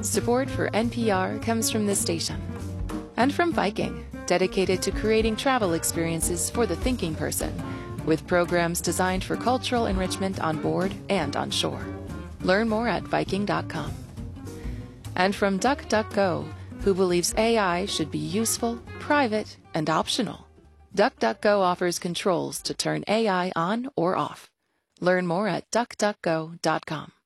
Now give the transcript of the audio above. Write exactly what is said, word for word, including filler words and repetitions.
Support for N P R comes from this station. And from Viking, dedicated to creating travel experiences for the thinking person, with programs designed for cultural enrichment on board and on shore. Learn more at Viking dot com. And from DuckDuckGo, who believes A I should be useful, private, and optional. DuckDuckGo offers controls to turn A I on or off. Learn more at Duck Duck Go dot com.